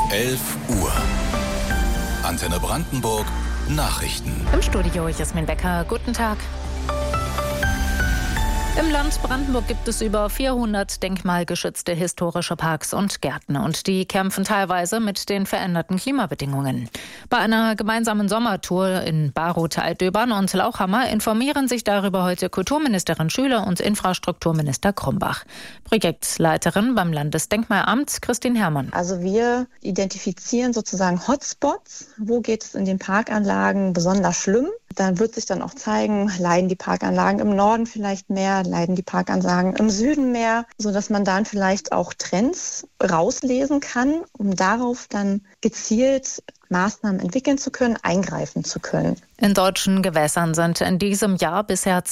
11 Uhr. Antenne Brandenburg, Nachrichten. Im Studio Jasmin Becker, guten Tag. Im Land Brandenburg gibt es über 400 denkmalgeschützte historische Parks und Gärten und die kämpfen teilweise mit den veränderten Klimabedingungen. Bei einer gemeinsamen Sommertour in Baruth, Altdöbern und Lauchhammer informieren sich darüber heute Kulturministerin Schüler und Infrastrukturminister Krumbach. Projektleiterin beim Landesdenkmalamt Christine Herrmann. Also wir identifizieren sozusagen Hotspots. Wo geht es in den Parkanlagen besonders schlimm? Dann wird sich dann auch zeigen, leiden die Parkanlagen im Norden vielleicht mehr, leiden die Parkanlagen im Süden mehr, sodass man dann vielleicht auch Trends rauslesen kann, um darauf dann gezielt Maßnahmen entwickeln zu können, eingreifen zu können. In deutschen Gewässern sind in diesem Jahr bisher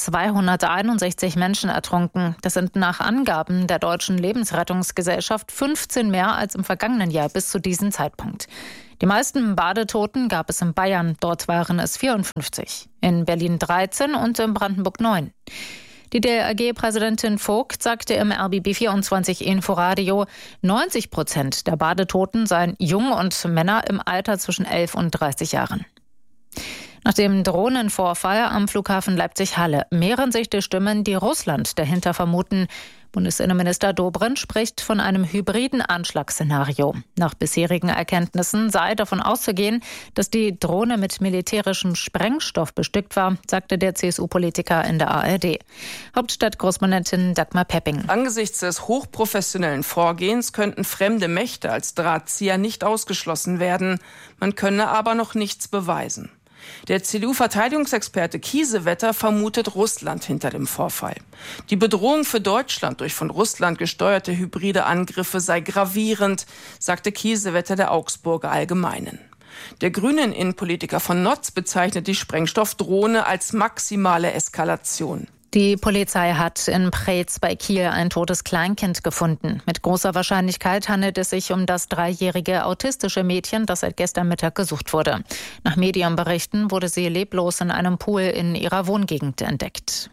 261 Menschen ertrunken. Das sind nach Angaben der Deutschen Lebensrettungsgesellschaft 15 mehr als im vergangenen Jahr bis zu diesem Zeitpunkt. Die meisten Badetoten gab es in Bayern, dort waren es 54, in Berlin 13 und in Brandenburg 9. Die DLRG-Präsidentin Vogt sagte im RBB24 Inforadio, 90% der Badetoten seien Jungen und Männer im Alter zwischen 11 und 30 Jahren. Nach dem Drohnenvorfall am Flughafen Leipzig-Halle mehren sich die Stimmen, die Russland dahinter vermuten. Bundesinnenminister Dobrindt spricht von einem hybriden Anschlagsszenario. Nach bisherigen Erkenntnissen sei davon auszugehen, dass die Drohne mit militärischem Sprengstoff bestückt war, sagte der CSU-Politiker in der ARD. Hauptstadtkorrespondentin Dagmar Pepping. Angesichts des hochprofessionellen Vorgehens könnten fremde Mächte als Drahtzieher nicht ausgeschlossen werden. Man könne aber noch nichts beweisen. Der CDU-Verteidigungsexperte Kiesewetter vermutet Russland hinter dem Vorfall. Die Bedrohung für Deutschland durch von Russland gesteuerte hybride Angriffe sei gravierend, sagte Kiesewetter der Augsburger Allgemeinen. Der grünen Innenpolitiker von Notz bezeichnet die Sprengstoffdrohne als maximale Eskalation. Die Polizei hat in Preetz bei Kiel ein totes Kleinkind gefunden. Mit großer Wahrscheinlichkeit handelt es sich um das 3-jährige autistische Mädchen, das seit gestern Mittag gesucht wurde. Nach Medienberichten wurde sie leblos in einem Pool in ihrer Wohngegend entdeckt.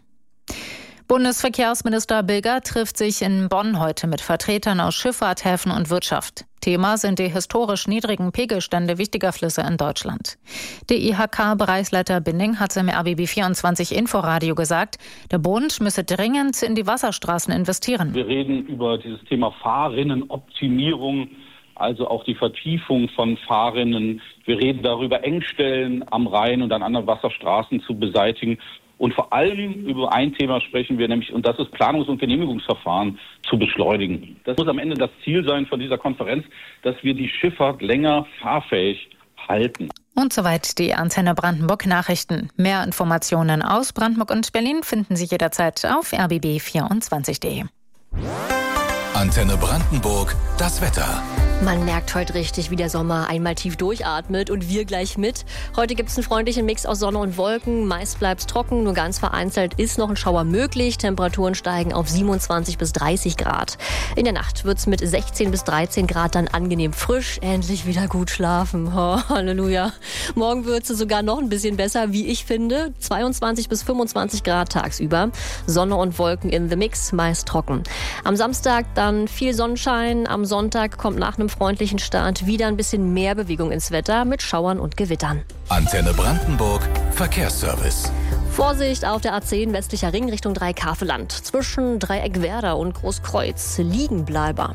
Bundesverkehrsminister Bilger trifft sich in Bonn heute mit Vertretern aus Schifffahrt, Häfen und Wirtschaft. Thema sind die historisch niedrigen Pegelstände wichtiger Flüsse in Deutschland. Der IHK-Bereichsleiter Binning hat im RBB24 Inforadio gesagt, der Bund müsse dringend in die Wasserstraßen investieren. Wir reden über dieses Thema Fahrrinnenoptimierung, also auch die Vertiefung von Fahrrinnen. Wir reden darüber, Engstellen am Rhein und an anderen Wasserstraßen zu beseitigen. Und vor allem über ein Thema sprechen wir nämlich, und das ist Planungs- und Genehmigungsverfahren zu beschleunigen. Das muss am Ende das Ziel sein von dieser Konferenz, dass wir die Schifffahrt länger fahrfähig halten. Und soweit die Antenne Brandenburg Nachrichten. Mehr Informationen aus Brandenburg und Berlin finden Sie jederzeit auf rbb24.de. Antenne Brandenburg, das Wetter. Man merkt heute richtig, wie der Sommer einmal tief durchatmet und wir gleich mit. Heute gibt es einen freundlichen Mix aus Sonne und Wolken. Meist bleibt es trocken, nur ganz vereinzelt ist noch ein Schauer möglich. Temperaturen steigen auf 27 bis 30 Grad. In der Nacht wird es mit 16 bis 13 Grad dann angenehm frisch. Endlich wieder gut schlafen. Oh, Halleluja. Morgen wird es sogar noch ein bisschen besser, wie ich finde. 22 bis 25 Grad tagsüber. Sonne und Wolken in the Mix, meist trocken. Am Samstag dann viel Sonnenschein. Am Sonntag kommt nach einem freundlichen Start wieder ein bisschen mehr Bewegung ins Wetter mit Schauern und Gewittern. Antenne Brandenburg, Verkehrsservice. Vorsicht auf der A10 westlicher Ring Richtung Dreikafeland. Zwischen Dreieckwerder und Großkreuz Liegenbleiber.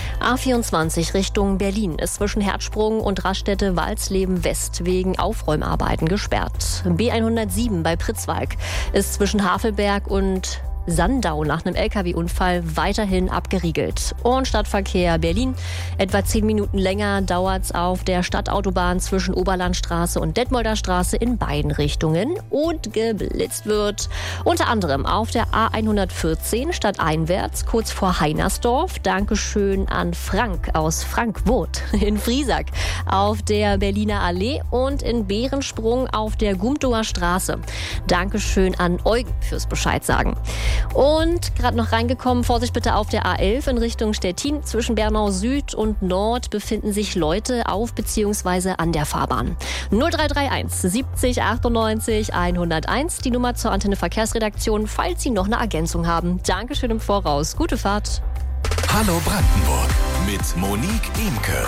A24 Richtung Berlin ist zwischen Herzsprung und Raststätte Walsleben West wegen Aufräumarbeiten gesperrt. B107 bei Pritzwalk ist zwischen Havelberg und Sandau nach einem LKW-Unfall weiterhin abgeriegelt. Und Stadtverkehr Berlin. Etwa 10 Minuten länger dauert es auf der Stadtautobahn zwischen Oberlandstraße und Detmolder Straße in beiden Richtungen. Und geblitzt wird unter anderem auf der A114 stadteinwärts kurz vor Heinersdorf. Dankeschön an Frank aus Frankfurt in Friesack auf der Berliner Allee und in Behrensprung auf der Gumtower Straße. Dankeschön an Eugen fürs Bescheid sagen. Und gerade noch reingekommen, Vorsicht bitte auf der A11 in Richtung Stettin. Zwischen Bernau Süd und Nord befinden sich Leute auf bzw. an der Fahrbahn. 0331 70 98 101, die Nummer zur Antenne Verkehrsredaktion, falls Sie noch eine Ergänzung haben. Dankeschön im Voraus. Gute Fahrt. Hallo Brandenburg. Mit Monique Imke.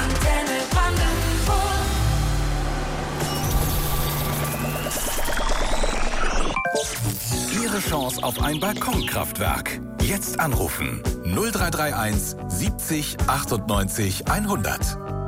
Ihre Chance auf ein Balkonkraftwerk. Jetzt anrufen. 0331 70 98 100.